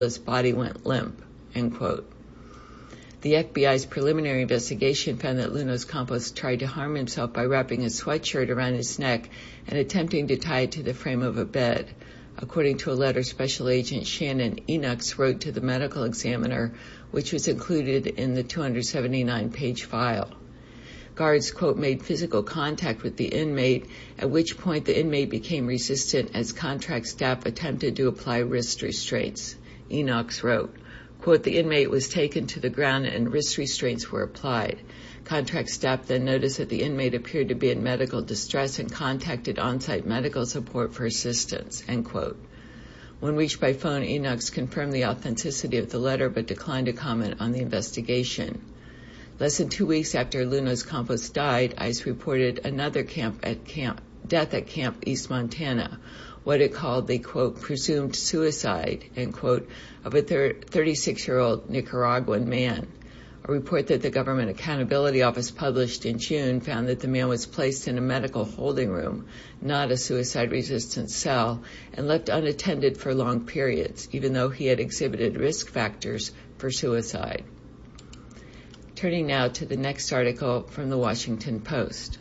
his body went limp, end quote. The FBI's preliminary investigation found that Lunos Campos tried to harm himself by wrapping a sweatshirt around his neck and attempting to tie it to the frame of a bed, according to a letter Special Agent Shannon Enochs wrote to the medical examiner, which was included in the 279-page file. Guards, quote, made physical contact with the inmate, at which point the inmate became resistant as contract staff attempted to apply wrist restraints, Enochs wrote. Quote, the inmate was taken to the ground and wrist restraints were applied. Contract staff then noticed that the inmate appeared to be in medical distress and contacted on-site medical support for assistance, end quote. When reached by phone, Enochs confirmed the authenticity of the letter but declined to comment on the investigation. Less than 2 weeks after Lunos Campos died, ICE reported another death at Camp East Montana, what it called the, quote, presumed suicide, end quote, of a 36-year-old Nicaraguan man. A report that the Government Accountability Office published in June found that the man was placed in a medical holding room, not a suicide-resistant cell, and left unattended for long periods, even though he had exhibited risk factors for suicide. Turning now to the next article from the Washington Post.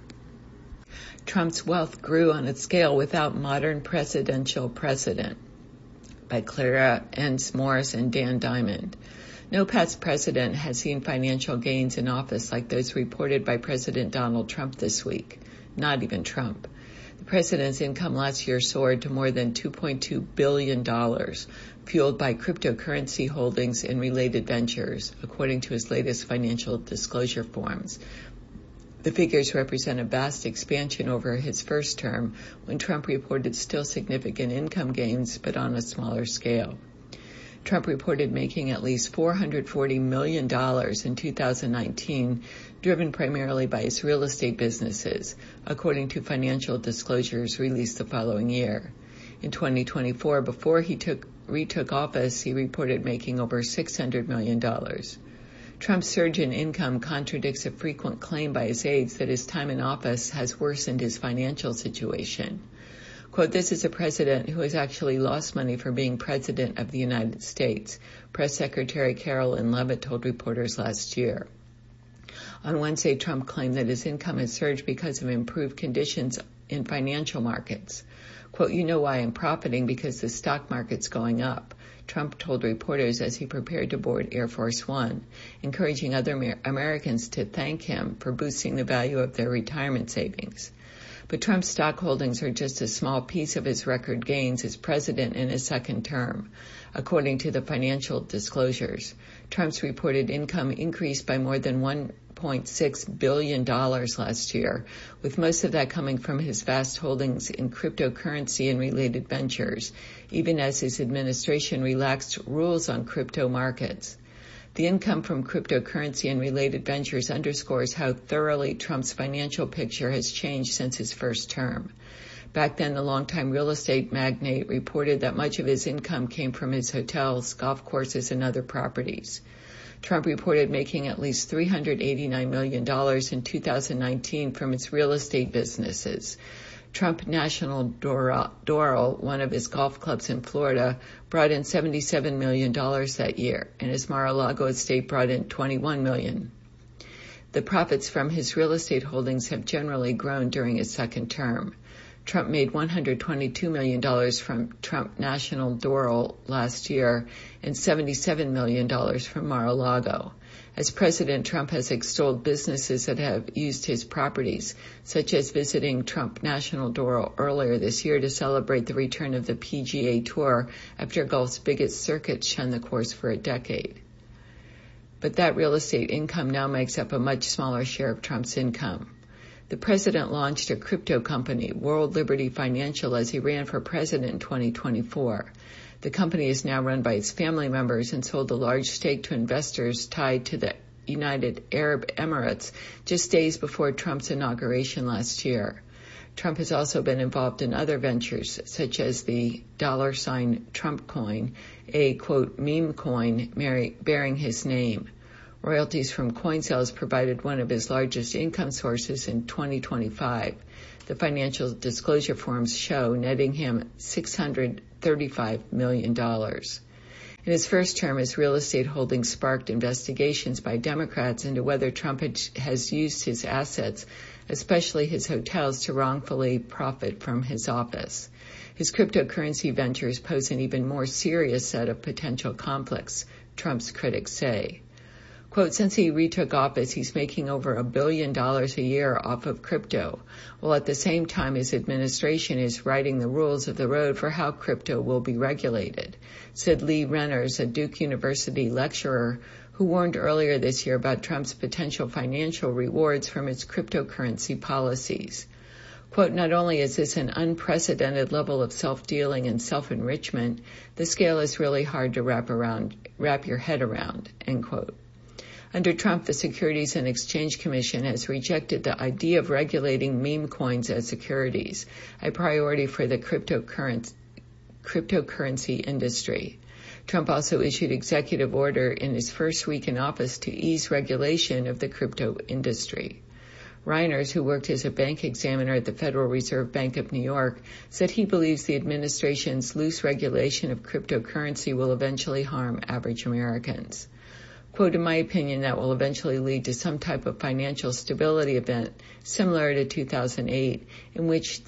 Trump's wealth grew on a scale without modern presidential precedent, by Clara Enns Morris and Dan Diamond. No past president has seen financial gains in office like those reported by President Donald Trump this week. Not even Trump. The president's income last year soared to more than $2.2 billion, fueled by cryptocurrency holdings and related ventures, according to his latest financial disclosure forms. The figures represent a vast expansion over his first term, when Trump reported still significant income gains, but on a smaller scale. Trump reported making at least $440 million in 2019, driven primarily by his real estate businesses, according to financial disclosures released the following year. In 2024, before he retook office, he reported making over $600 million. Trump's surge in income contradicts a frequent claim by his aides that his time in office has worsened his financial situation. Quote, this is a president who has actually lost money for being president of the United States, Press Secretary Carolyn Leavitt told reporters last year. On Wednesday, Trump claimed that his income has surged because of improved conditions in financial markets. Quote, you know why I'm profiting, because the stock market's going up, Trump told reporters as he prepared to board Air Force One, encouraging other Americans to thank him for boosting the value of their retirement savings. But Trump's stock holdings are just a small piece of his record gains as president in his second term. According to the financial disclosures, Trump's reported income increased by more than $1.6 billion last year, with most of that coming from his vast holdings in cryptocurrency and related ventures, even as his administration relaxed rules on crypto markets. The income from cryptocurrency and related ventures underscores how thoroughly Trump's financial picture has changed since his first term. Back then, the longtime real estate magnate reported that much of his income came from his hotels, golf courses, and other properties. Trump reported making at least $389 million in 2019 from its real estate businesses. Trump National Doral, one of his golf clubs in Florida, brought in $77 million that year, and his Mar-a-Lago estate brought in $21 million. The profits from his real estate holdings have generally grown during his second term. Trump made $122 million from Trump National Doral last year and $77 million from Mar-a-Lago. As president, Trump has extolled businesses that have used his properties, such as visiting Trump National Doral earlier this year to celebrate the return of the PGA Tour after golf's biggest circuit shunned the course for a decade. But that real estate income now makes up a much smaller share of Trump's income. The president launched a crypto company, World Liberty Financial, as he ran for president in 2024. The company is now run by its family members and sold a large stake to investors tied to the United Arab Emirates just days before Trump's inauguration last year. Trump has also been involved in other ventures, such as the $Trump coin, a, quote, meme coin bearing his name. Royalties from coin sales provided one of his largest income sources in 2025. The financial disclosure forms show netting him $635 million. In his first term, his real estate holdings sparked investigations by Democrats into whether Trump has used his assets, especially his hotels, to wrongfully profit from his office. His cryptocurrency ventures pose an even more serious set of potential conflicts, Trump's critics say. Quote, since he retook office, he's making over $1 billion a year off of crypto, while at the same time his administration is writing the rules of the road for how crypto will be regulated, said Lee Renners, a Duke University lecturer who warned earlier this year about Trump's potential financial rewards from its cryptocurrency policies. Quote, not only is this an unprecedented level of self-dealing and self-enrichment, the scale is really hard to wrap your head around, end quote. Under Trump, the Securities and Exchange Commission has rejected the idea of regulating meme coins as securities, a priority for the cryptocurrency industry. Trump also issued executive order in his first week in office to ease regulation of the crypto industry. Reiners, who worked as a bank examiner at the Federal Reserve Bank of New York, said he believes the administration's loose regulation of cryptocurrency will eventually harm average Americans. Quote, in my opinion, that will eventually lead to some type of financial stability event similar to 2008, in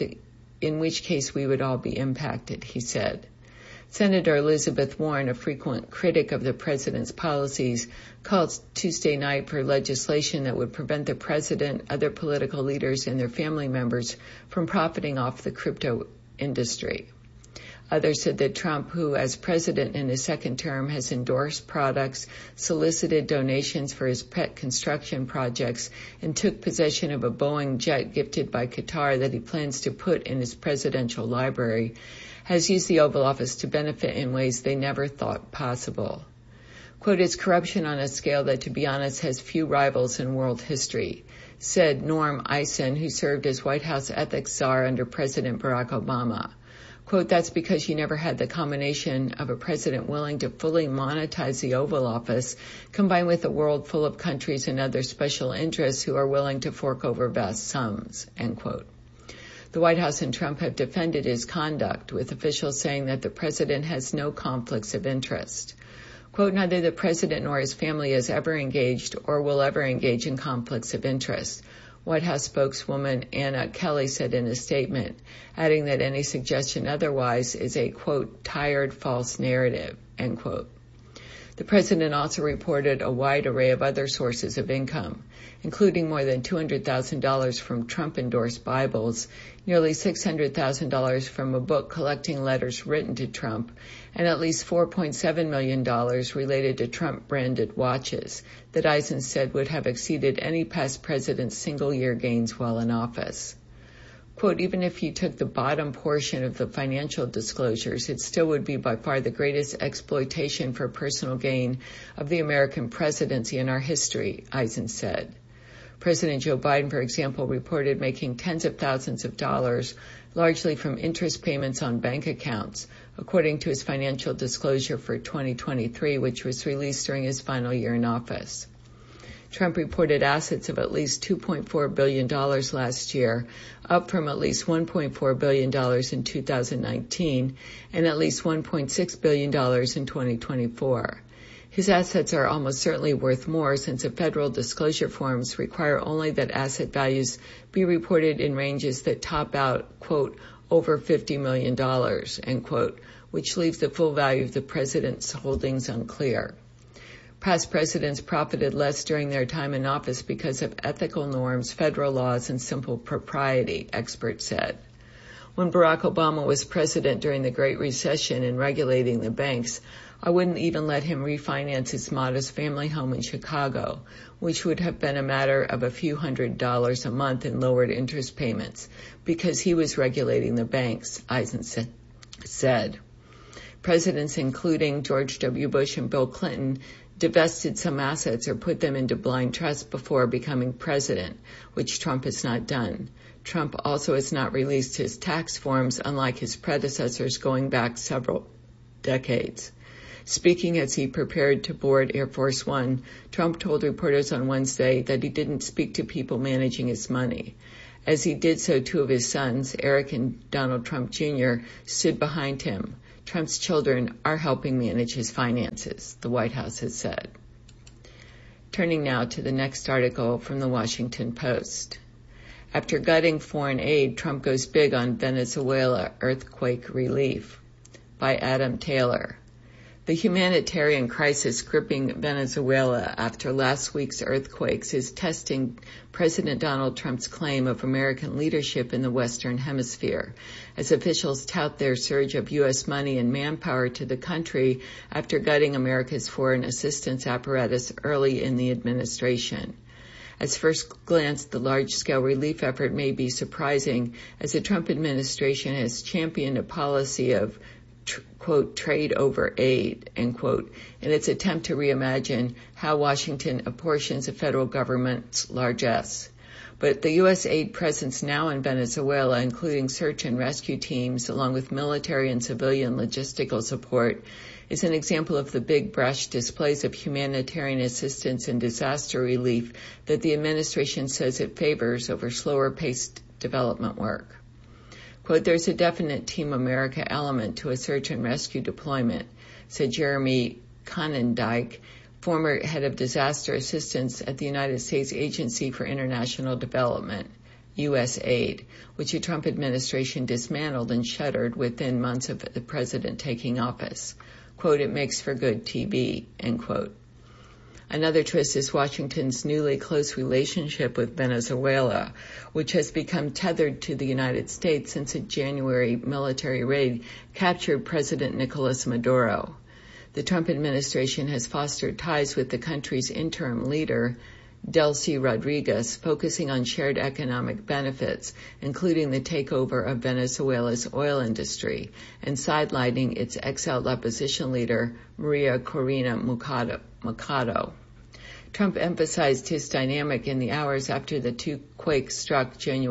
which case we would all be impacted, he said. Senator Elizabeth Warren, a frequent critic of the president's policies, called Tuesday night for legislation that would prevent the president, other political leaders, and their family members from profiting off the crypto industry. Others said that Trump, who as president in his second term has endorsed products, solicited donations for his pet construction projects, and took possession of a Boeing jet gifted by Qatar that he plans to put in his presidential library, has used the Oval Office to benefit in ways they never thought possible. Quote, it's corruption on a scale that, to be honest, has few rivals in world history, said Norm Eisen, who served as White House ethics czar under President Barack Obama. Quote, that's because you never had the combination of a president willing to fully monetize the Oval Office, combined with a world full of countries and other special interests who are willing to fork over vast sums, end quote. The White House and Trump have defended his conduct, with officials saying that the president has no conflicts of interest. Quote, neither the president nor his family has ever engaged or will ever engage in conflicts of interest, White House spokeswoman Anna Kelly said in a statement, adding that any suggestion otherwise is a, quote, tired false narrative, end quote. The president also reported a wide array of other sources of income, including more than $200,000 from Trump-endorsed Bibles, nearly $600,000 from a book collecting letters written to Trump, and at least $4.7 million related to Trump-branded watches that Eisen said would have exceeded any past president's single-year gains while in office. Quote, even if you took the bottom portion of the financial disclosures, it still would be by far the greatest exploitation for personal gain of the American presidency in our history, Eisen said. President Joe Biden, for example, reported making tens of thousands of dollars, largely from interest payments on bank accounts, according to his financial disclosure for 2023, which was released during his final year in office. Trump reported assets of at least $2.4 billion last year, up from at least $1.4 billion in 2019 and at least $1.6 billion in 2024. His assets are almost certainly worth more, since the federal disclosure forms require only that asset values be reported in ranges that top out, quote, over $50 million, end quote, which leaves the full value of the president's holdings unclear. Past presidents profited less during their time in office because of ethical norms, federal laws, and simple propriety, experts said. When Barack Obama was president during the Great Recession and regulating the banks, I wouldn't even let him refinance his modest family home in Chicago, which would have been a matter of a few $100s a month in lowered interest payments, because he was regulating the banks, Eisen said. Presidents including George W. Bush and Bill Clinton divested some assets or put them into blind trust before becoming president, which Trump has not done. Trump also has not released his tax forms, unlike his predecessors going back several decades. Speaking as he prepared to board Air Force One, Trump told reporters on Wednesday that he didn't speak to people managing his money. As he did so, two of his sons, Eric and Donald Trump Jr., stood behind him. Trump's children are helping manage his finances, the White House has said. Turning now to the next article from the Washington Post. After gutting foreign aid, Trump goes big on Venezuela earthquake relief, by Adam Taylor. The humanitarian crisis gripping Venezuela after last week's earthquakes is testing President Donald Trump's claim of American leadership in the Western Hemisphere, as officials tout their surge of U.S. money and manpower to the country after gutting America's foreign assistance apparatus early in the administration. At first glance, the large-scale relief effort may be surprising, as the Trump administration has championed a policy of quote, trade over aid, end quote, in its attempt to reimagine how Washington apportions the federal government's largesse. But the U.S. aid presence now in Venezuela, including search and rescue teams, along with military and civilian logistical support, is an example of the big brush displays of humanitarian assistance and disaster relief that the administration says it favors over slower-paced development work. Quote, there's a definite Team America element to a search and rescue deployment, said Jeremy Conendijk, former head of disaster assistance at the United States Agency for International Development, USAID, which the Trump administration dismantled and shuttered within months of the president taking office. Quote, it makes for good TV, end quote. Another twist is Washington's newly close relationship with Venezuela, which has become tethered to the United States since a January military raid captured President Nicolas Maduro. The Trump administration has fostered ties with the country's interim leader, Delcy Rodriguez, focusing on shared economic benefits, including the takeover of Venezuela's oil industry, and sidelining its exiled opposition leader, Maria Corina Machado. Trump emphasized his dynamic in the hours after the two quakes struck June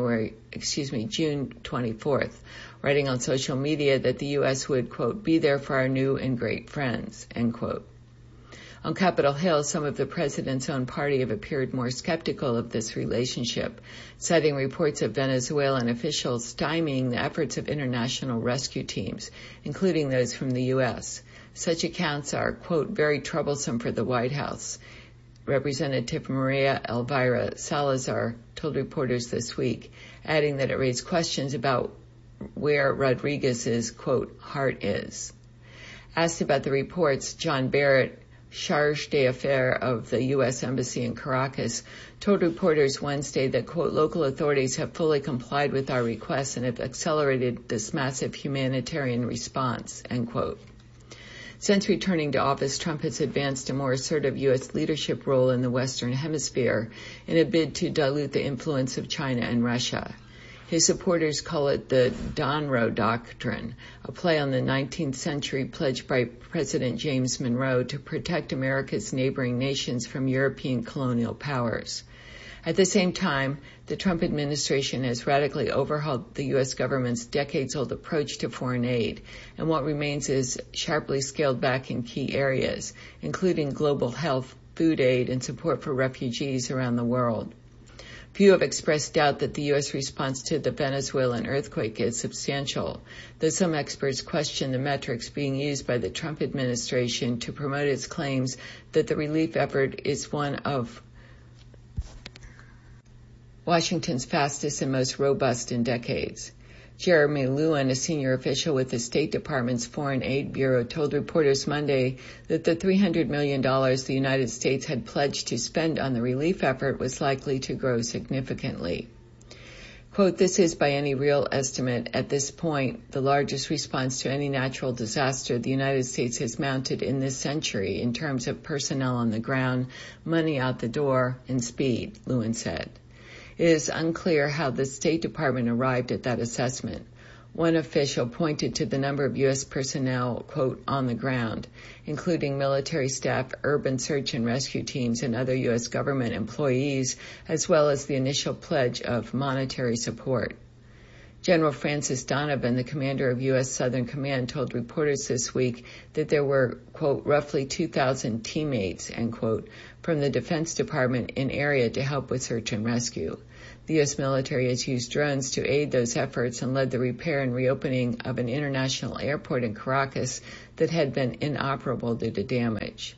24th, writing on social media that the U.S. would, quote, be there for our new and great friends, end quote. On Capitol Hill, some of the president's own party have appeared more skeptical of this relationship, citing reports of Venezuelan officials stymieing the efforts of international rescue teams, including those from the U.S. Such accounts are, quote, very troublesome for the White House. Representative Maria Elvira Salazar told reporters this week, adding that it raised questions about where Rodriguez's, quote, heart is. Asked about the reports, John Barrett, charge d'affaires of the U.S. Embassy in Caracas, told reporters Wednesday that, quote, local authorities have fully complied with our requests and have accelerated this massive humanitarian response, end quote. Since returning to office, Trump has advanced a more assertive U.S. leadership role in the Western Hemisphere in a bid to dilute the influence of China and Russia. His supporters call it the Donroe Doctrine, a play on the 19th century pledge by President James Monroe to protect America's neighboring nations from European colonial powers. At the same time, the Trump administration has radically overhauled the U.S. government's decades-old approach to foreign aid, and what remains is sharply scaled back in key areas, including global health, food aid, and support for refugees around the world. Few have expressed doubt that the U.S. response to the Venezuelan earthquake is substantial, though some experts question the metrics being used by the Trump administration to promote its claims that the relief effort is one of Washington's fastest and most robust in decades. Jeremy Lewin, a senior official with the State Department's Foreign Aid Bureau, told reporters Monday that the $300 million the United States had pledged to spend on the relief effort was likely to grow significantly. Quote, this is by any real estimate at this point the largest response to any natural disaster the United States has mounted in this century in terms of personnel on the ground, money out the door, and speed, Lewin said. It is unclear how the State Department arrived at that assessment. One official pointed to the number of U.S. personnel, quote, on the ground, including military staff, urban search and rescue teams, and other U.S. government employees, as well as the initial pledge of monetary support. General Francis Donovan, the commander of U.S. Southern Command, told reporters this week that there were, quote, roughly 2,000 teammates, end quote, from the Defense Department in area to help with search and rescue. The U.S. military has used drones to aid those efforts and led the repair and reopening of an international airport in Caracas that had been inoperable due to damage.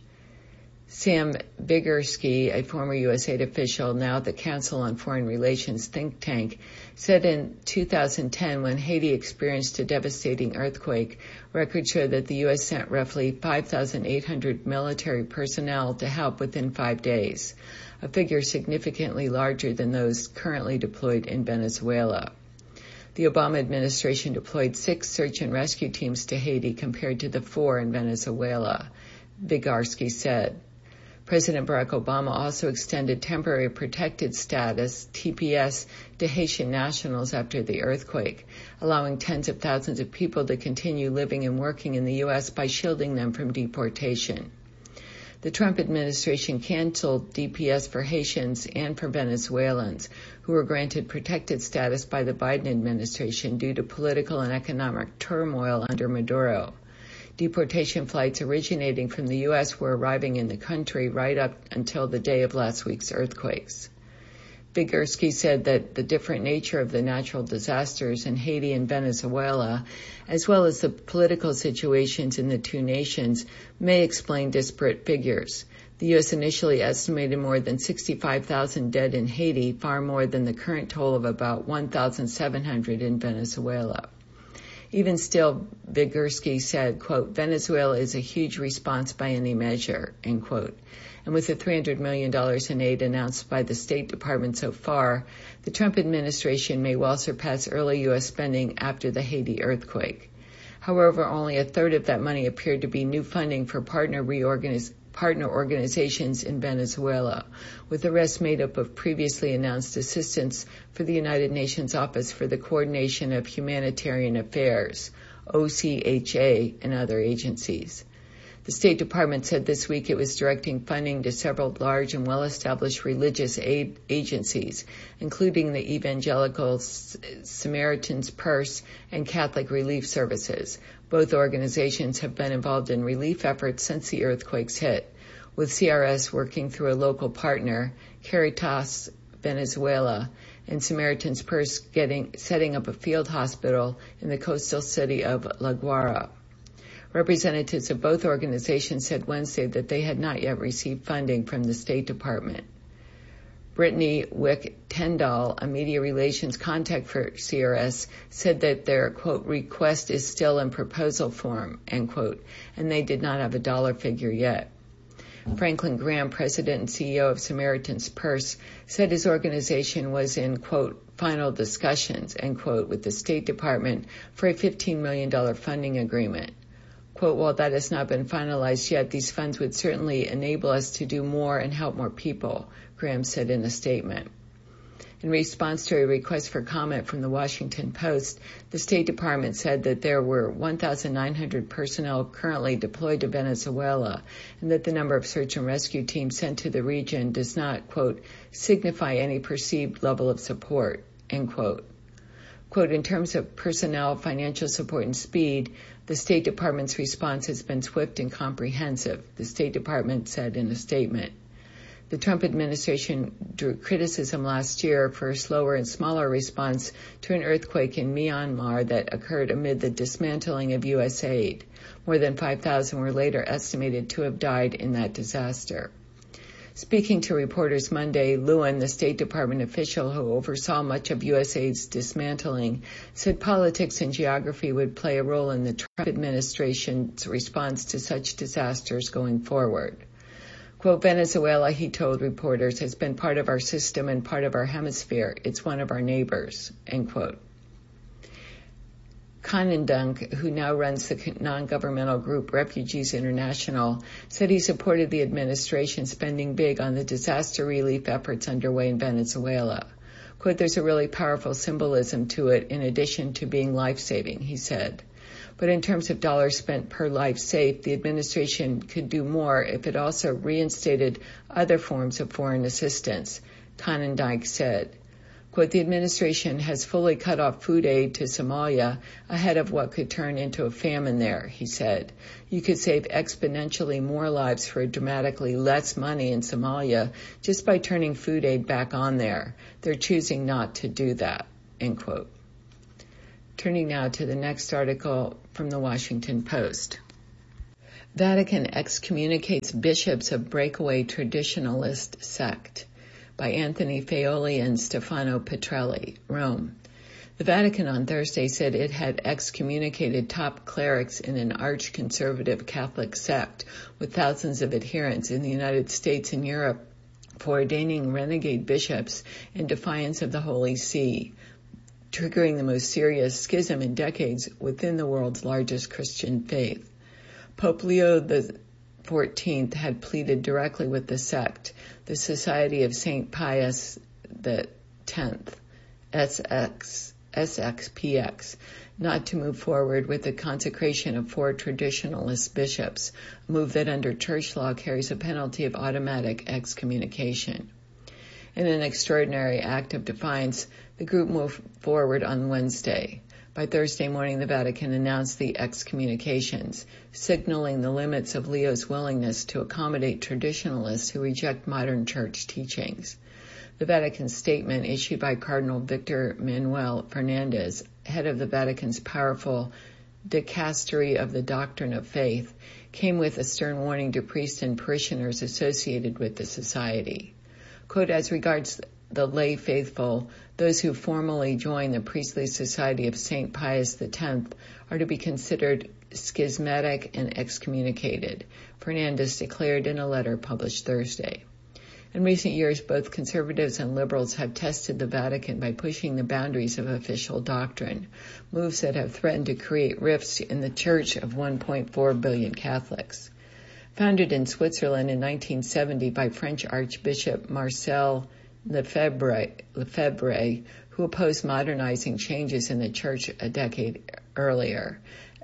Sam Vygorsky, a former USAID official, now at the Council on Foreign Relations think tank, said in 2010, when Haiti experienced a devastating earthquake, records show that the U.S. sent roughly 5,800 military personnel to help within 5 days, a figure significantly larger than those currently deployed in Venezuela. The Obama administration deployed 6 search and rescue teams to Haiti compared to the 4 in Venezuela, Vygorsky said. President Barack Obama also extended temporary protected status, TPS, to Haitian nationals after the earthquake, allowing tens of thousands of people to continue living and working in the U.S. by shielding them from deportation. The Trump administration canceled DPS for Haitians and for Venezuelans, who were granted protected status by the Biden administration due to political and economic turmoil under Maduro. Deportation flights originating from the U.S. were arriving in the country right up until the day of last week's earthquakes. Vygorsky said that the different nature of the natural disasters in Haiti and Venezuela, as well as the political situations in the two nations, may explain disparate figures. The U.S. initially estimated more than 65,000 dead in Haiti, far more than the current toll of about 1,700 in Venezuela. Even still, Vygorsky said, quote, Venezuela is a huge response by any measure, end quote. And with the $300 million in aid announced by the State Department so far, the Trump administration may well surpass early U.S. spending after the Haiti earthquake. However, only a third of that money appeared to be new funding for partner organizations in Venezuela, with the rest made up of previously announced assistance for the United Nations Office for the Coordination of Humanitarian Affairs, OCHA, and other agencies. The State Department said this week it was directing funding to several large and well-established religious aid agencies, including the Evangelical Samaritan's Purse and Catholic Relief Services. Both organizations have been involved in relief efforts since the earthquakes hit, with CRS working through a local partner, Caritas Venezuela, and Samaritan's Purse setting up a field hospital in the coastal city of La Guaira. Representatives of both organizations said Wednesday that they had not yet received funding from the State Department. Brittany Wick-Tendall, a media relations contact for CRS, said that their, quote, request is still in proposal form, end quote, and they did not have a dollar figure yet. Franklin Graham, president and CEO of Samaritan's Purse, said his organization was in, quote, final discussions, end quote, with the State Department for a $15 million funding agreement. Quote, while that has not been finalized yet, these funds would certainly enable us to do more and help more people, Graham said in a statement. In response to a request for comment from the Washington Post, the State Department said that there were 1,900 personnel currently deployed to Venezuela and that the number of search and rescue teams sent to the region does not, quote, signify any perceived level of support, end quote. Quote, in terms of personnel, financial support, and speed, the State Department's response has been swift and comprehensive, the State Department said in a statement. The Trump administration drew criticism last year for a slower and smaller response to an earthquake in Myanmar that occurred amid the dismantling of U.S. aid. More than 5,000 were later estimated to have died in that disaster. Speaking to reporters Monday, Lewin, the State Department official who oversaw much of USAID's dismantling, said politics and geography would play a role in the Trump administration's response to such disasters going forward. Quote, Venezuela, he told reporters, has been part of our system and part of our hemisphere. It's one of our neighbors, end quote. Conindunk, who now runs the non-governmental group Refugees International, said he supported the administration spending big on the disaster relief efforts underway in Venezuela. Quote, there's a really powerful symbolism to it in addition to being life-saving, he said. But in terms of dollars spent per life saved, the administration could do more if it also reinstated other forms of foreign assistance, Conindunk said. Quote, the administration has fully cut off food aid to Somalia ahead of what could turn into a famine there, he said. You could save exponentially more lives for dramatically less money in Somalia just by turning food aid back on there. They're choosing not to do that, end quote. Turning now to the next article from the Washington Post. Vatican excommunicates bishops of breakaway traditionalist sect, by Anthony Feoli and Stefano Petrelli, Rome. The Vatican on Thursday said it had excommunicated top clerics in an arch-conservative Catholic sect with thousands of adherents in the United States and Europe for ordaining renegade bishops in defiance of the Holy See, triggering the most serious schism in decades within the world's largest Christian faith. Pope Leo XIV had pleaded directly with the sect, the Society of St. Pius X, SXPX, not to move forward with the consecration of 4 traditionalist bishops, a move that under church law carries a penalty of automatic excommunication. In an extraordinary act of defiance, the group moved forward on Wednesday. By Thursday morning, the Vatican announced the excommunications, signaling the limits of Leo's willingness to accommodate traditionalists who reject modern church teachings. The Vatican statement, issued by Cardinal Victor Manuel Fernandez, head of the Vatican's powerful dicastery of the doctrine of faith, came with a stern warning to priests and parishioners associated with the society. Quote, as regards the lay faithful, those who formally join the priestly society of St. Pius X are to be considered schismatic and excommunicated, Fernandez declared in a letter published Thursday. In recent years, both conservatives and liberals have tested the Vatican by pushing the boundaries of official doctrine, moves that have threatened to create rifts in the church of 1.4 billion Catholics. Founded in Switzerland in 1970 by French Archbishop Marcel Lefebvre, who opposed modernizing changes in the church a decade earlier,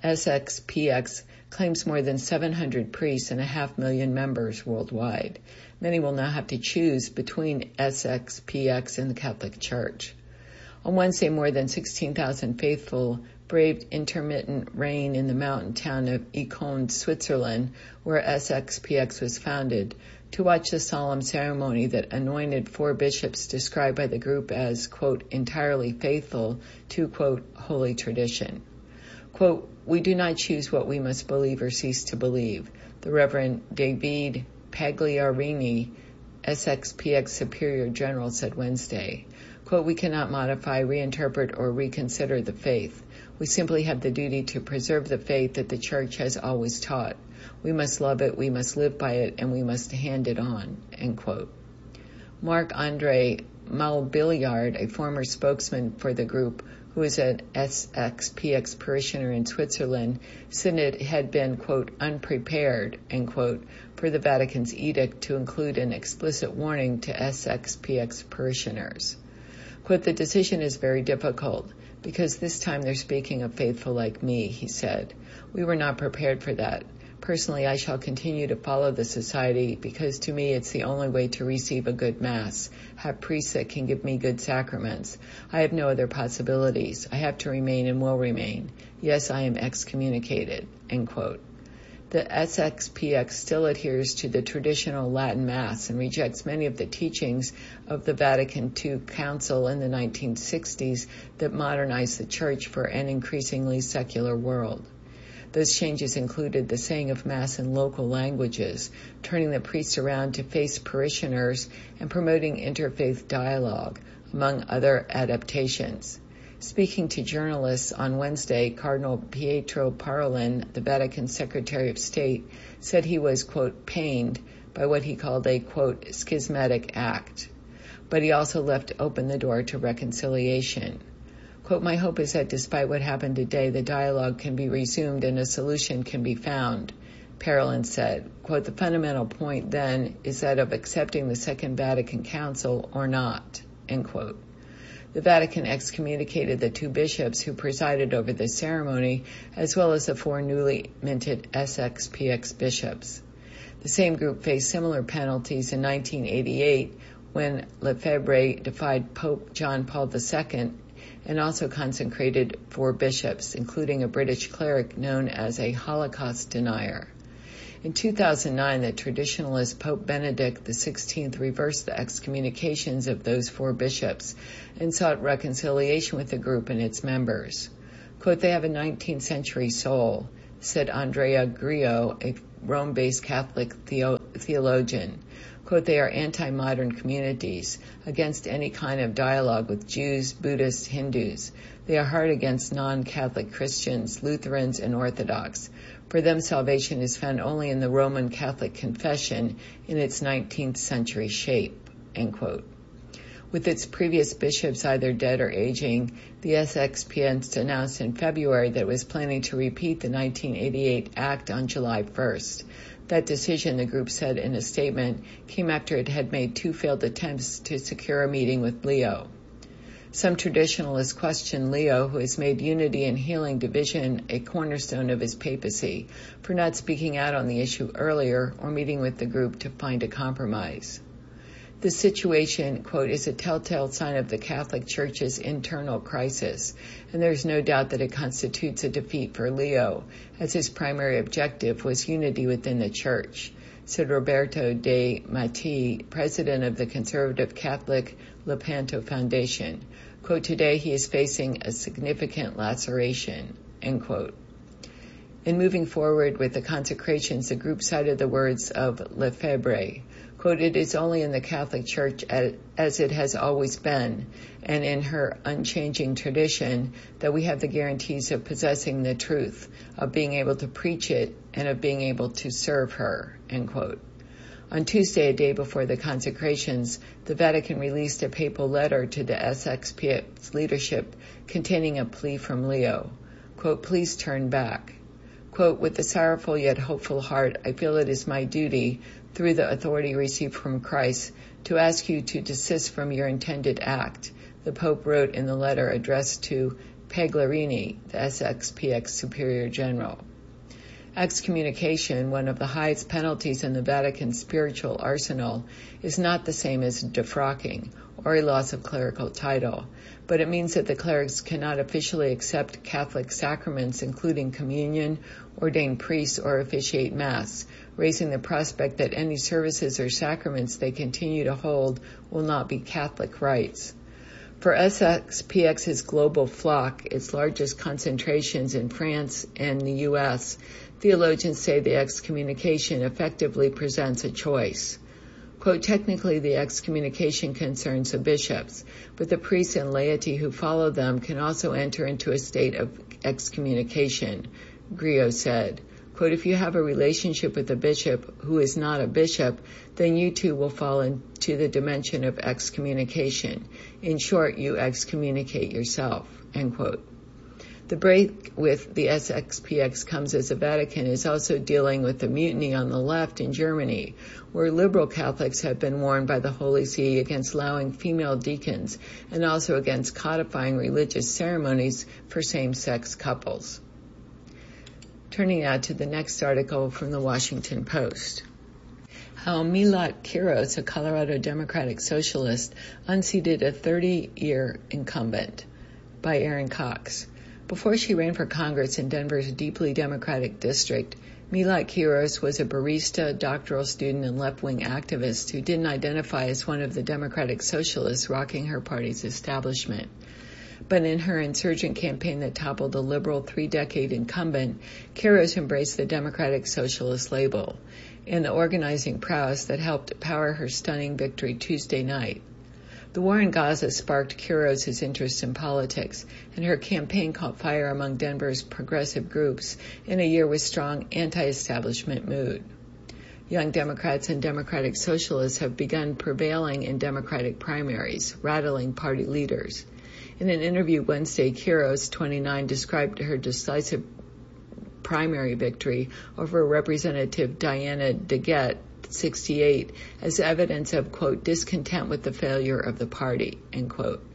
SXPX claims more than 700 priests and 500,000 members worldwide. Many will now have to choose between SXPX and the Catholic Church. On Wednesday, more than 16,000 faithful braved intermittent rain in the mountain town of Icon, Switzerland, where SXPX was founded, to watch the solemn ceremony that anointed 4 bishops described by the group as, quote, entirely faithful to, quote, holy tradition. Quote, we do not choose what we must believe or cease to believe, the Reverend David Pagliarini, SXPX Superior General, said Wednesday. Quote, we cannot modify, reinterpret, or reconsider the faith. We simply have the duty to preserve the faith that the Church has always taught. We must love it, we must live by it, and we must hand it on, end quote. Marc-André Malbilliard, a former spokesman for the group, who is an SXPX parishioner in Switzerland, said it had been, quote, unprepared, end quote, for the Vatican's edict to include an explicit warning to SXPX parishioners. Quote, the decision is very difficult, because this time they're speaking of faithful like me, he said. We were not prepared for that. Personally, I shall continue to follow the society because to me it's the only way to receive a good Mass, have priests that can give me good sacraments. I have no other possibilities. I have to remain and will remain. Yes, I am excommunicated, end quote. The SXPX still adheres to the traditional Latin Mass and rejects many of the teachings of the Vatican II Council in the 1960s that modernized the Church for an increasingly secular world. Those changes included the saying of Mass in local languages, turning the priests around to face parishioners, and promoting interfaith dialogue, among other adaptations. Speaking to journalists on Wednesday, Cardinal Pietro Parolin, the Vatican Secretary of State, said he was, quote, pained by what he called a, quote, schismatic act. But he also left open the door to reconciliation. Quote, my hope is that despite what happened today, the dialogue can be resumed and a solution can be found, Parolin said. Quote, the fundamental point then is that of accepting the Second Vatican Council or not, end quote. The Vatican excommunicated the 2 bishops who presided over the ceremony, as well as the 4 newly minted SXPX bishops. The same group faced similar penalties in 1988 when Lefebvre defied Pope John Paul II and also consecrated 4 bishops, including a British cleric known as a Holocaust denier. In 2009, the traditionalist Pope Benedict XVI reversed the excommunications of those 4 bishops and sought reconciliation with the group and its members. Quote, "They have a 19th century soul," said Andrea Grillo, a Rome-based Catholic theologian. Quote, "They are anti-modern communities, against any kind of dialogue with Jews, Buddhists, Hindus. They are hard against non-Catholic Christians, Lutherans, and Orthodox. For them, salvation is found only in the Roman Catholic confession in its 19th century shape," end quote. With its previous bishops either dead or aging, the SXPX announced in February that it was planning to repeat the 1988 act on July 1st. That decision, the group said in a statement, came after it had made 2 failed attempts to secure a meeting with Leo. Some traditionalists question Leo, who has made unity and healing division a cornerstone of his papacy, for not speaking out on the issue earlier or meeting with the group to find a compromise. The situation, quote, "is a telltale sign of the Catholic Church's internal crisis, and there's no doubt that it constitutes a defeat for Leo, as his primary objective was unity within the Church," said Roberto De Matti, president of the conservative Catholic Lepanto Foundation. Quote, "Today he is facing a significant laceration," end quote. In moving forward with the consecrations, the group cited the words of Lefebvre. Quote, "It is only in the Catholic Church as it has always been, and in her unchanging tradition, that we have the guarantees of possessing the truth, of being able to preach it, and of being able to serve her," end quote. On Tuesday, a day before the consecrations, the Vatican released a papal letter to the SXPX leadership containing a plea from Leo. Quote, "Please turn back." Quote, "With a sorrowful yet hopeful heart, I feel it is my duty, through the authority received from Christ, to ask you to desist from your intended act," the Pope wrote in the letter addressed to Pagliarini, the SXPX Superior General. Excommunication, one of the highest penalties in the Vatican's spiritual arsenal, is not the same as defrocking or a loss of clerical title, but it means that the clerics cannot officially accept Catholic sacraments, including communion, ordain priests, or officiate Mass, raising the prospect that any services or sacraments they continue to hold will not be Catholic rites. For SXPX's global flock, its largest concentrations in France and the U.S., theologians say the excommunication effectively presents a choice. Quote, "Technically, the excommunication concerns the bishops, but the priests and laity who follow them can also enter into a state of excommunication," Grillo said. Quote, "If you have a relationship with a bishop who is not a bishop, then you too will fall into the dimension of excommunication. In short, you excommunicate yourself," end quote. The break with the SXPX comes as the Vatican is also dealing with the mutiny on the left in Germany, where liberal Catholics have been warned by the Holy See against allowing female deacons and also against codifying religious ceremonies for same-sex couples. Turning now to the next article from the Washington Post. How Milot Quiros, a Colorado Democratic Socialist, unseated a 30-year incumbent, by Aaron Cox. Before she ran for Congress in Denver's deeply Democratic district, Milot Quiros was a barista, doctoral student, and left-wing activist who didn't identify as one of the Democratic Socialists rocking her party's establishment. But in her insurgent campaign that toppled a liberal 3-decade incumbent, Quiros embraced the Democratic Socialist label and the organizing prowess that helped power her stunning victory Tuesday night. The war in Gaza sparked Quiros' interest in politics, and her campaign caught fire among Denver's progressive groups in a year with strong anti-establishment mood. Young Democrats and Democratic Socialists have begun prevailing in Democratic primaries, rattling party leaders. In an interview Wednesday, Quiros, 29, described her decisive primary victory over Representative Diana DeGette, 68, as evidence of, quote, discontent with the failure of the party, end quote.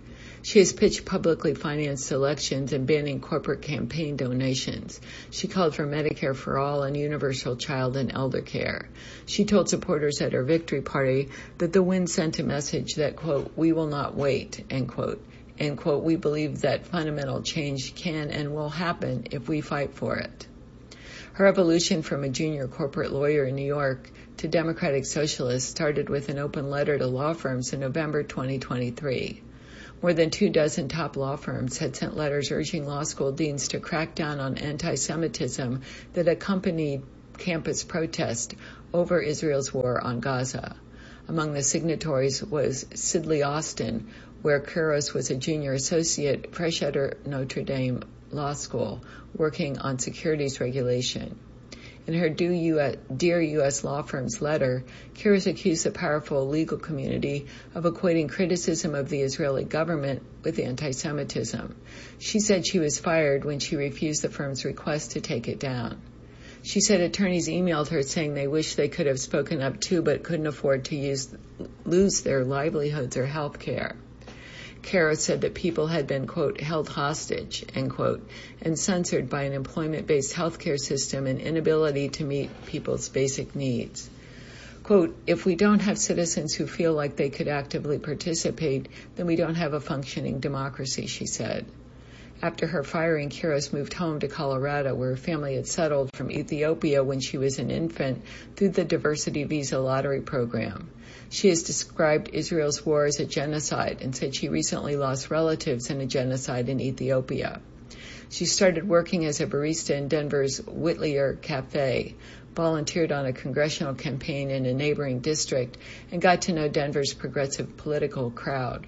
She has pitched publicly financed elections and banning corporate campaign donations. She called for Medicare for all and universal child and elder care. She told supporters at her victory party that the win sent a message that, quote, "we will not wait," end quote. End quote, "we believe that fundamental change can and will happen if we fight for it." Her evolution from a junior corporate lawyer in New York to Democratic Socialist started with an open letter to law firms in November 2023. More than 24 top law firms had sent letters urging law school deans to crack down on anti-Semitism that accompanied campus protest over Israel's war on Gaza. Among the signatories was Sidley Austin, where Quiros was a junior associate fresh out of Notre Dame Law School, working on securities regulation. In her Dear U.S. Law Firms letter, Quiros accused the powerful legal community of equating criticism of the Israeli government with anti-Semitism. She said she was fired when she refused the firm's request to take it down. She said attorneys emailed her saying they wished they could have spoken up too but couldn't afford to lose their livelihoods or health care. Quiros said that people had been, quote, held hostage, end quote, and censored by an employment-based healthcare system and inability to meet people's basic needs. Quote, "if we don't have citizens who feel like they could actively participate, then we don't have a functioning democracy," she said. After her firing, Quiros moved home to Colorado, where her family had settled from Ethiopia when she was an infant through the Diversity Visa Lottery program. She has described Israel's war as a genocide and said she recently lost relatives in a genocide in Ethiopia. She started working as a barista in Denver's Whittier Cafe, volunteered on a congressional campaign in a neighboring district, and got to know Denver's progressive political crowd.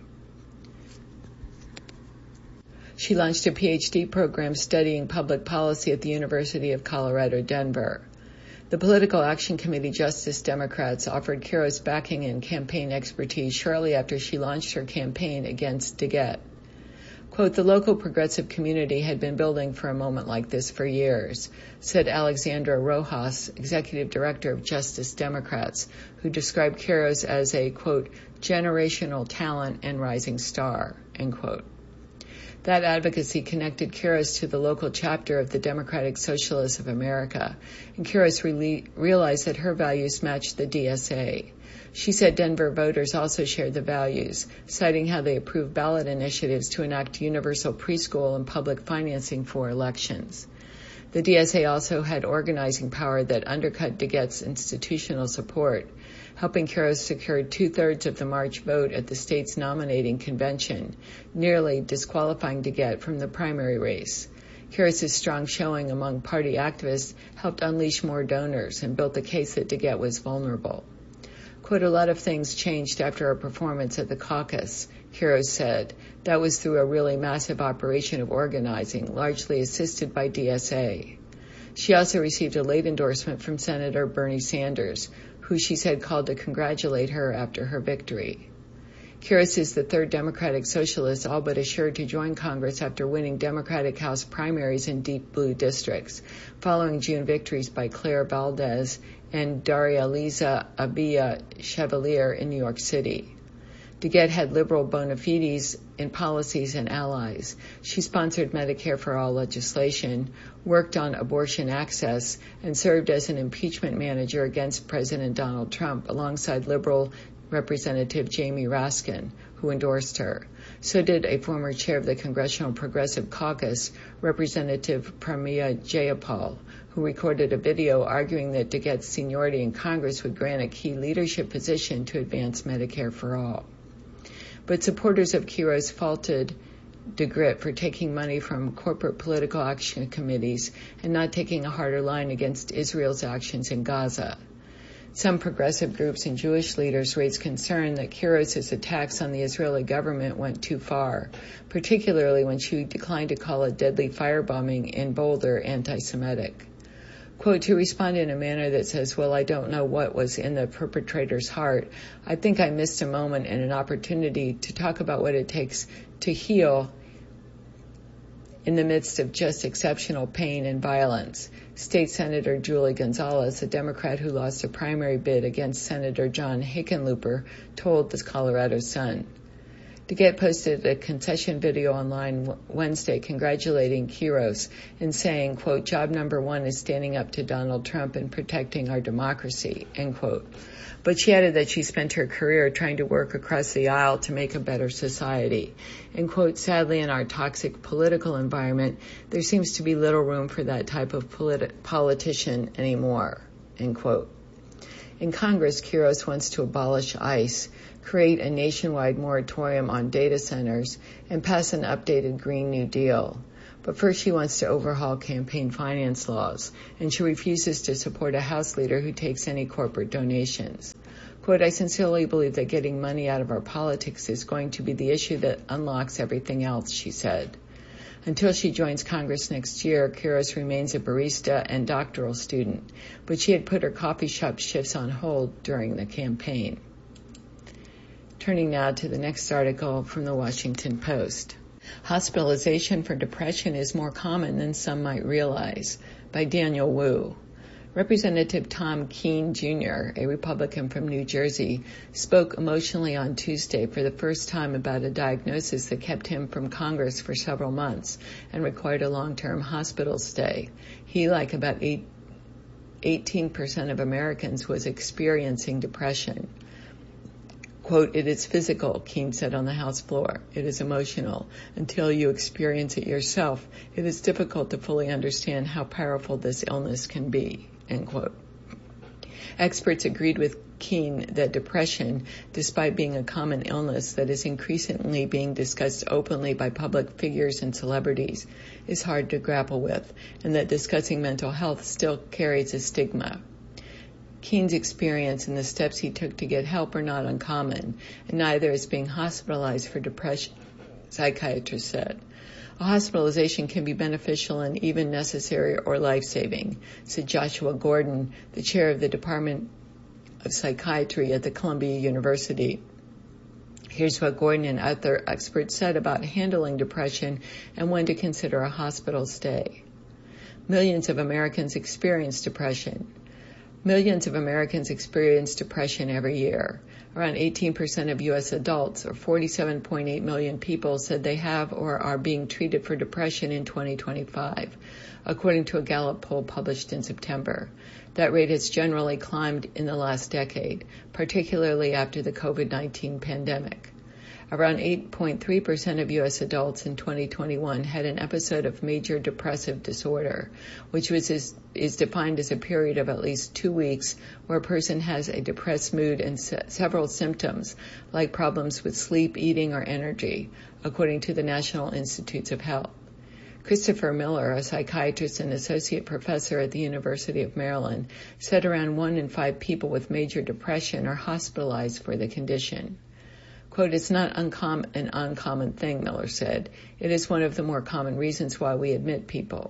She launched a PhD program studying public policy at the University of Colorado, Denver. The Political Action Committee Justice Democrats offered Quiros backing and campaign expertise shortly after she launched her campaign against DeGette. Quote, "the local progressive community had been building for a moment like this for years," said Alexandra Rojas, executive director of Justice Democrats, who described Quiros as a, quote, "generational talent and rising star," end quote. That advocacy connected Quiros to the local chapter of the Democratic Socialists of America, and Quiros realized that her values matched the DSA. She said Denver voters also shared the values, citing how they approved ballot initiatives to enact universal preschool and public financing for elections. The DSA also had organizing power that undercut DeGette's institutional support, helping Quiros secure 2/3 of the March vote at the state's nominating convention, nearly disqualifying DeGette from the primary race. Quiros' strong showing among party activists helped unleash more donors and built the case that DeGette was vulnerable. Quote, "a lot of things changed after our performance at the caucus," Quiros said. "That was through a really massive operation of organizing, largely assisted by DSA." She also received a late endorsement from Senator Bernie Sanders, who she said called to congratulate her after her victory. Quiros is the third Democratic Socialist all but assured to join Congress after winning Democratic House primaries in deep blue districts, following June victories by Claire Valdez and Daria Liza Abia Chevalier in New York City. DeGette had liberal bona fides in policies and allies. She sponsored Medicare for all legislation, worked on abortion access, and served as an impeachment manager against President Donald Trump alongside liberal Representative Jamie Raskin, who endorsed her. So did a former chair of the Congressional Progressive Caucus, Representative Pramila Jayapal, who recorded a video arguing that DeGette's seniority in Congress would grant a key leadership position to advance Medicare for all. But supporters of Quiros faulted DeGette for taking money from corporate political action committees and not taking a harder line against Israel's actions in Gaza. Some progressive groups and Jewish leaders raised concern that Quiros' attacks on the Israeli government went too far, particularly when she declined to call a deadly firebombing in Boulder anti-Semitic. Quote, "to respond in a manner that says, well, I don't know what was in the perpetrator's heart. I think I missed a moment and an opportunity to talk about what it takes to heal in the midst of just exceptional pain and violence," State Senator Julie Gonzalez, a Democrat who lost a primary bid against Senator John Hickenlooper, told the Colorado Sun. DeGette posted a concession video online Wednesday congratulating Quiros and saying, quote, job number one is standing up to Donald Trump and protecting our democracy, end quote. But she added that she spent her career trying to work across the aisle to make a better society. And, quote, sadly, in our toxic political environment, there seems to be little room for that type of politician anymore, end quote. In Congress, Quiros wants to abolish ICE, create a nationwide moratorium on data centers, and pass an updated Green New Deal. But first she wants to overhaul campaign finance laws, and she refuses to support a House leader who takes any corporate donations. Quote, I sincerely believe that getting money out of our politics is going to be the issue that unlocks everything else, she said. Until she joins Congress next year, Quiros remains a barista and doctoral student, but she had put her coffee shop shifts on hold during the campaign. Turning now to the next article from the Washington Post. Hospitalization for depression is more common than some might realize, by Daniel Wu. Representative Tom Keene, Jr., a Republican from New Jersey, spoke emotionally on Tuesday for the first time about a diagnosis that kept him from Congress for several months and required a long-term hospital stay. He, like about 18% of Americans, was experiencing depression. Quote, it is physical, Keene said on the House floor. It is emotional. Until you experience it yourself, it is difficult to fully understand how powerful this illness can be, end quote. Experts agreed with Keene that depression, despite being a common illness that is increasingly being discussed openly by public figures and celebrities, is hard to grapple with, and that discussing mental health still carries a stigma. Keene's experience and the steps he took to get help are not uncommon, and neither is being hospitalized for depression, psychiatrists said. A hospitalization can be beneficial and even necessary or life-saving, said Joshua Gordon, the chair of the Department of Psychiatry at the Columbia University. Here's what Gordon and other experts said about handling depression and when to consider a hospital stay. Millions of Americans experience depression. Millions of Americans experience depression every year. Around 18% of U.S. adults, or 47.8 million people, said they have or are being treated for depression in 2025, according to a Gallup poll published in September. That rate has generally climbed in the last decade, particularly after the COVID-19 pandemic. Around 8.3% of U.S. adults in 2021 had an episode of major depressive disorder, which is defined as a period of at least 2 weeks where a person has a depressed mood and several symptoms, like problems with sleep, eating, or energy, according to the National Institutes of Health. Christopher Miller, a psychiatrist and associate professor at the University of Maryland, said around 1 in 5 people with major depression are hospitalized for the condition. Quote, it's not an uncommon thing, Miller said. It is one of the more common reasons why we admit people.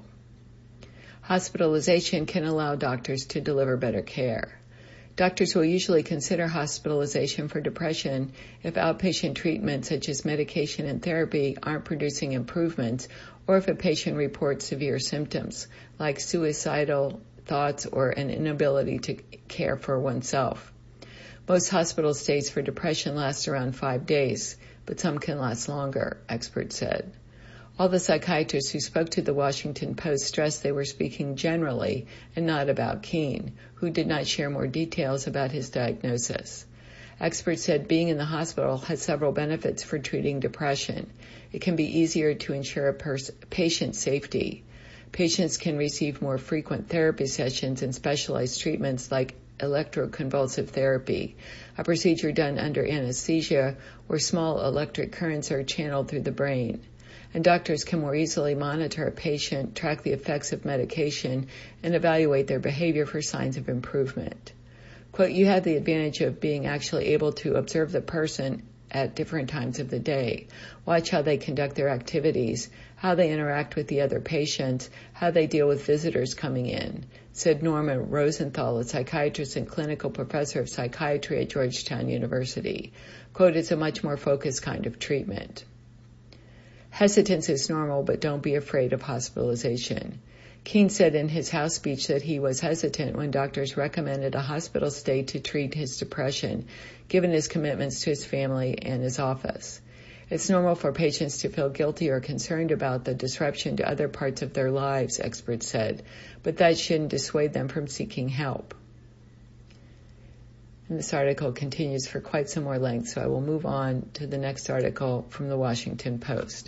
Hospitalization can allow doctors to deliver better care. Doctors will usually consider hospitalization for depression if outpatient treatment such as medication and therapy aren't producing improvements, or if a patient reports severe symptoms like suicidal thoughts or an inability to care for oneself. Most hospital stays for depression last around 5 days, but some can last longer, experts said. All the psychiatrists who spoke to the Washington Post stressed they were speaking generally and not about Keene, who did not share more details about his diagnosis. Experts said being in the hospital has several benefits for treating depression. It can be easier to ensure a patient's safety. Patients can receive more frequent therapy sessions and specialized treatments like electroconvulsive therapy, a procedure done under anesthesia where small electric currents are channeled through the brain. And doctors can more easily monitor a patient, track the effects of medication, and evaluate their behavior for signs of improvement. Quote, you have the advantage of being actually able to observe the person at different times of the day, watch how they conduct their activities, how they interact with the other patients, how they deal with visitors coming in, said Norma Rosenthal, a psychiatrist and clinical professor of psychiatry at Georgetown University. Quote, it's a much more focused kind of treatment. Hesitance is normal, but don't be afraid of hospitalization. Keene said in his House speech that he was hesitant when doctors recommended a hospital stay to treat his depression, given his commitments to his family and his office. It's normal for patients to feel guilty or concerned about the disruption to other parts of their lives, experts said, but that shouldn't dissuade them from seeking help. And this article continues for quite some more length, so I will move on to the next article from the Washington Post.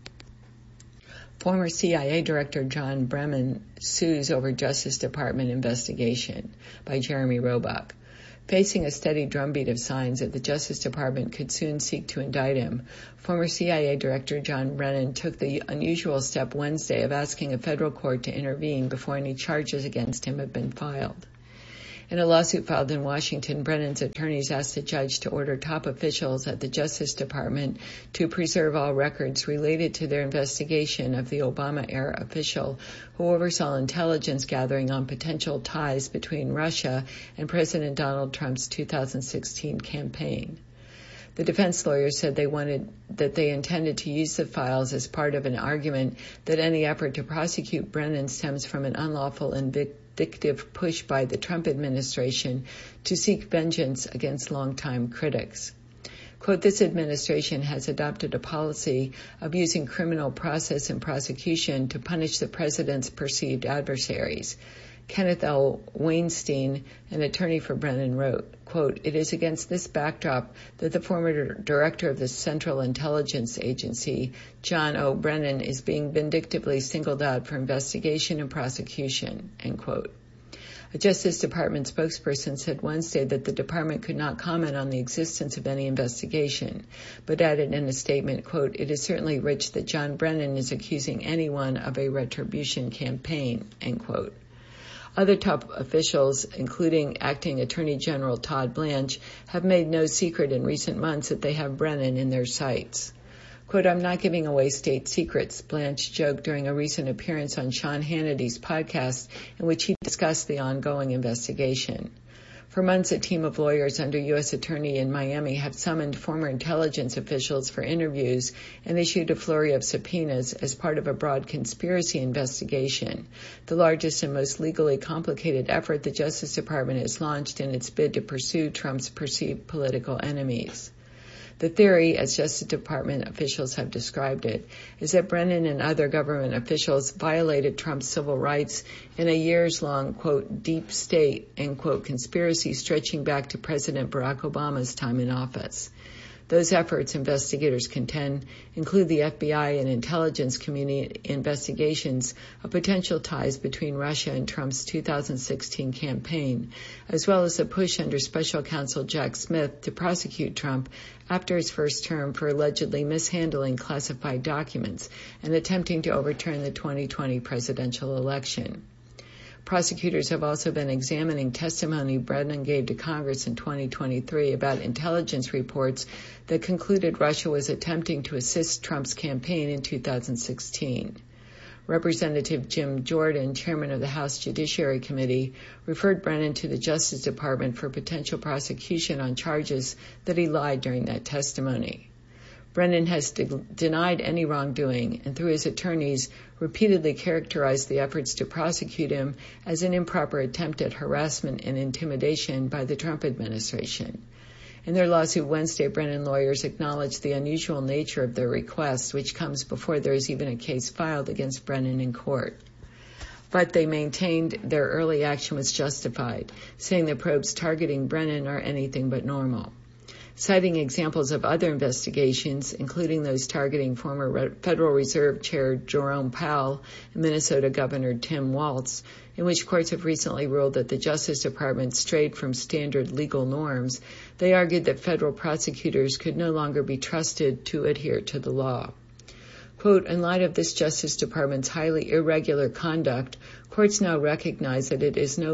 Former CIA Director John Brennan sues over Justice Department investigation, by Jeremy Roebuck. Facing a steady drumbeat of signs that the Justice Department could soon seek to indict him, former CIA Director John Brennan took the unusual step Wednesday of asking a federal court to intervene before any charges against him have been filed. In a lawsuit filed in Washington, Brennan's attorneys asked the judge to order top officials at the Justice Department to preserve all records related to their investigation of the Obama-era official who oversaw intelligence gathering on potential ties between Russia and President Donald Trump's 2016 campaign. The defense lawyers said they intended to use the files as part of an argument that any effort to prosecute Brennan stems from an unlawful and vindictive push by the Trump administration to seek vengeance against longtime critics. Quote, this administration has adopted a policy of using criminal process and prosecution to punish the president's perceived adversaries. Kenneth L. Weinstein, an attorney for Brennan, wrote, quote, it is against this backdrop that the former director of the Central Intelligence Agency, John O. Brennan, is being vindictively singled out for investigation and prosecution, end quote. A Justice Department spokesperson said Wednesday that the department could not comment on the existence of any investigation, but added in a statement, quote, it is certainly rich that John Brennan is accusing anyone of a retribution campaign, end quote. Other top officials, including Acting Attorney General Todd Blanche, have made no secret in recent months that they have Brennan in their sights. Quote, I'm not giving away state secrets, Blanche joked during a recent appearance on Sean Hannity's podcast in which he discussed the ongoing investigation. For months, a team of lawyers under U.S. Attorney in Miami have summoned former intelligence officials for interviews and issued a flurry of subpoenas as part of a broad conspiracy investigation, the largest and most legally complicated effort the Justice Department has launched in its bid to pursue Trump's perceived political enemies. The theory, as Justice Department officials have described it, is that Brennan and other government officials violated Trump's civil rights in a years-long, quote, deep state, end quote, conspiracy stretching back to President Barack Obama's time in office. Those efforts, investigators contend, include the FBI and intelligence community investigations of potential ties between Russia and Trump's 2016 campaign, as well as a push under Special Counsel Jack Smith to prosecute Trump after his first term for allegedly mishandling classified documents and attempting to overturn the 2020 presidential election. Prosecutors have also been examining testimony Brennan gave to Congress in 2023 about intelligence reports that concluded Russia was attempting to assist Trump's campaign in 2016. Representative Jim Jordan, chairman of the House Judiciary Committee, referred Brennan to the Justice Department for potential prosecution on charges that he lied during that testimony. Brennan has denied any wrongdoing and, through his attorneys, repeatedly characterized the efforts to prosecute him as an improper attempt at harassment and intimidation by the Trump administration. In their lawsuit Wednesday, Brennan lawyers acknowledged the unusual nature of their request, which comes before there is even a case filed against Brennan in court. But they maintained their early action was justified, saying the probes targeting Brennan are anything but normal. Citing examples of other investigations, including those targeting former Federal Reserve Chair Jerome Powell and Minnesota Governor Tim Walz, in which courts have recently ruled that the Justice Department strayed from standard legal norms, they argued that federal prosecutors could no longer be trusted to adhere to the law. Quote, in light of this Justice Department's highly irregular conduct, courts now recognize that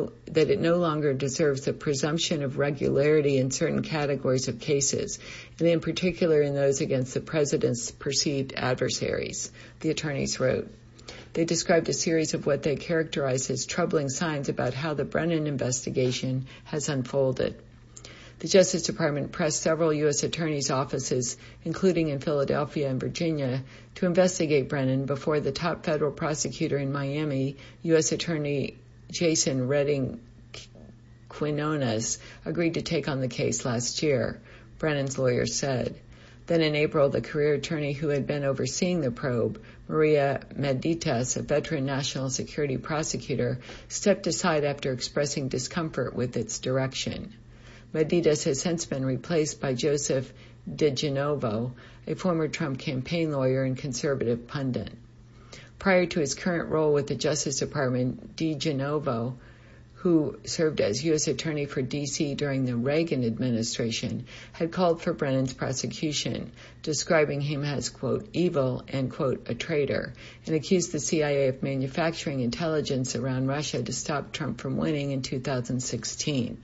it no longer deserves the presumption of regularity in certain categories of cases, and in particular in those against the president's perceived adversaries, the attorneys wrote. They described a series of what they characterized as troubling signs about how the Brennan investigation has unfolded. The Justice Department pressed several U.S. attorneys' offices, including in Philadelphia and Virginia, to investigate Brennan before the top federal prosecutor in Miami, U.S. Attorney Jason Redding Quinones, agreed to take on the case last year, Brennan's lawyer said. Then in April, the career attorney who had been overseeing the probe, Maria Meditas, a veteran national security prosecutor, stepped aside after expressing discomfort with its direction. Meditas has since been replaced by Joseph DiGenovo, a former Trump campaign lawyer and conservative pundit. Prior to his current role with the Justice Department, DiGenovo, who served as U.S. Attorney for D.C. during the Reagan administration, had called for Brennan's prosecution, describing him as, quote, evil and, quote, a traitor, and accused the CIA of manufacturing intelligence around Russia to stop Trump from winning in 2016.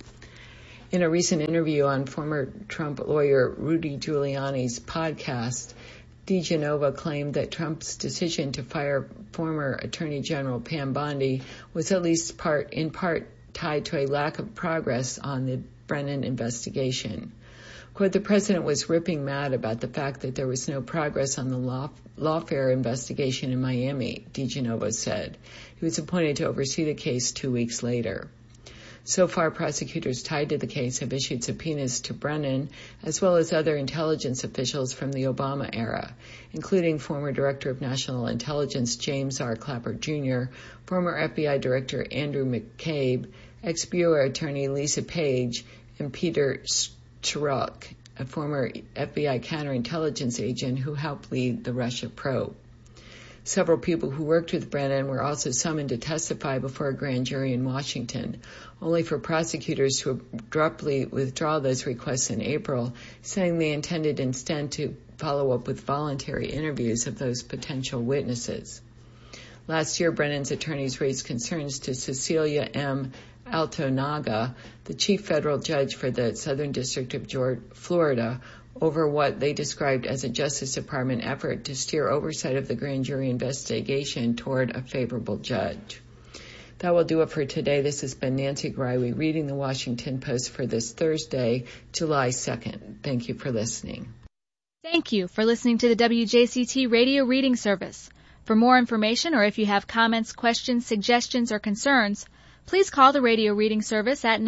In a recent interview on former Trump lawyer Rudy Giuliani's podcast, DiGenovo claimed that Trump's decision to fire former Attorney General Pam Bondi was at least in part tied to a lack of progress on the Brennan investigation. Quote, the president was ripping mad about the fact that there was no progress on the lawfare investigation in Miami, DiGenovo said. He was appointed to oversee the case 2 weeks later. So far, prosecutors tied to the case have issued subpoenas to Brennan, as well as other intelligence officials from the Obama era, including former Director of National Intelligence James R. Clapper Jr., former FBI Director Andrew McCabe, ex-Bureau Attorney Lisa Page, and Peter Strzok, a former FBI counterintelligence agent who helped lead the Russia probe. Several people who worked with Brennan were also summoned to testify before a grand jury in Washington, only for prosecutors to abruptly withdraw those requests in April, saying they intended instead to follow up with voluntary interviews of those potential witnesses. Last year, Brennan's attorneys raised concerns to Cecilia M. Altonaga, the chief federal judge for the Southern District of Florida, over what they described as a Justice Department effort to steer oversight of the grand jury investigation toward a favorable judge. That will do it for today. This has been Nancy Greiwe reading the Washington Post for this Thursday, July 2nd. Thank you for listening. Thank you for listening to the WJCT Radio Reading Service. For more information or if you have comments, questions, suggestions, or concerns, please call the Radio Reading Service at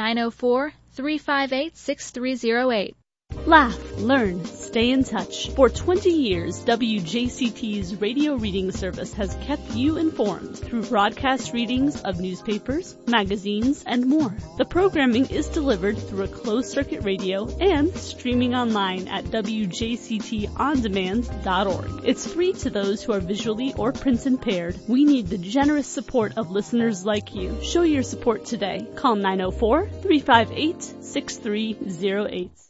904-358-6308. Laugh, learn, stay in touch. For 20 years, WJCT's radio reading service has kept you informed through broadcast readings of newspapers, magazines, and more. The programming is delivered through a closed-circuit radio and streaming online at WJCTOnDemand.org. It's free to those who are visually or print impaired. We need the generous support of listeners like you. Show your support today. Call 904-358-6308.